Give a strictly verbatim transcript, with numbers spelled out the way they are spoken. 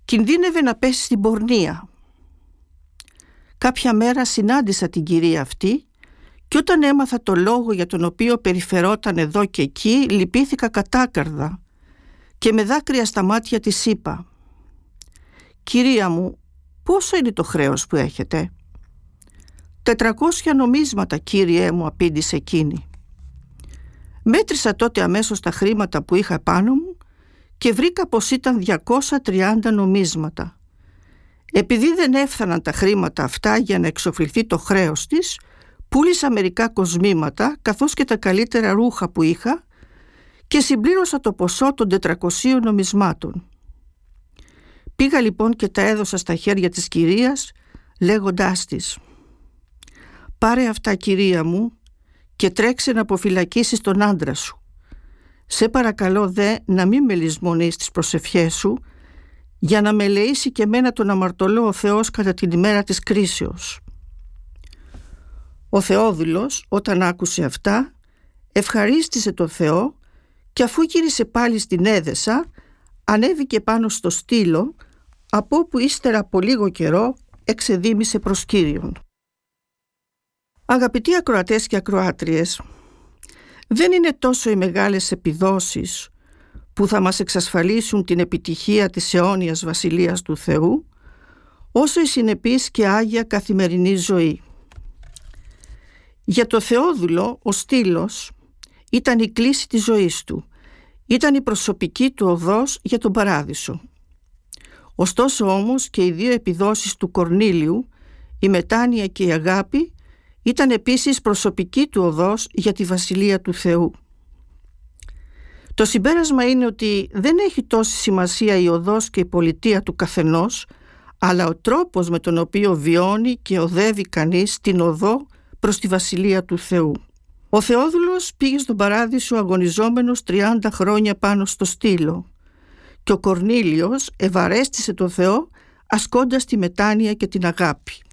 κινδύνευε να πέσει στην πορνεία. Κάποια μέρα συνάντησα την κυρία αυτή και όταν έμαθα το λόγο για τον οποίο περιφερόταν εδώ και εκεί, λυπήθηκα κατάκαρδα και με δάκρυα στα μάτια της είπα: «Κυρία μου, πόσο είναι το χρέος που έχετε?» «Τετρακόσια νομίσματα, κύριέ μου», απήντησε εκείνη. Μέτρησα τότε αμέσως τα χρήματα που είχα πάνω μου και βρήκα πως ήταν διακόσια τριάντα νομίσματα. Επειδή δεν έφθαναν τα χρήματα αυτά για να εξοφληθεί το χρέος της, πούλησα μερικά κοσμήματα καθώς και τα καλύτερα ρούχα που είχα και συμπλήρωσα το ποσό των τετρακοσίων νομισμάτων. Πήγα λοιπόν και τα έδωσα στα χέρια της κυρίας λέγοντάς της: «Πάρε αυτά, κυρία μου, και τρέξε να αποφυλακίσεις τον άντρα σου. Σε παρακαλώ δε να μην με λησμονείς τις προσευχές σου, για να με ελεήσει και μένα τον αμαρτωλό ο Θεός κατά την ημέρα της κρίσεως». Ο Θεόδουλος όταν άκουσε αυτά ευχαρίστησε τον Θεό και αφού γύρισε πάλι στην Έδεσα ανέβηκε πάνω στο στήλο, από όπου ύστερα από λίγο καιρό εξεδίμησε προς Κύριον. Αγαπητοί ακροατές και ακροάτριες, δεν είναι τόσο οι μεγάλες επιδόσεις που θα μας εξασφαλίσουν την επιτυχία της αιώνιας Βασιλείας του Θεού, όσο η συνεπής και άγια καθημερινή ζωή. Για το Θεόδουλο ο στήλος ήταν η κλίση της ζωής του, ήταν η προσωπική του οδός για τον παράδεισο. Ωστόσο όμως και οι δύο επιδόσεις του Κορνήλιου, η μετάνοια και η αγάπη, ήταν επίσης προσωπική του οδός για τη Βασιλεία του Θεού. Το συμπέρασμα είναι ότι δεν έχει τόση σημασία η οδός και η πολιτεία του καθενός, αλλά ο τρόπος με τον οποίο βιώνει και οδεύει κανείς την οδό προς τη Βασιλεία του Θεού. Ο Θεόδουλος πήγε στον παράδεισο αγωνιζόμενος τριάντα χρόνια πάνω στο στήλο και ο Κορνήλιος ευαρέστησε τον Θεό ασκώντας τη μετάνοια και την αγάπη.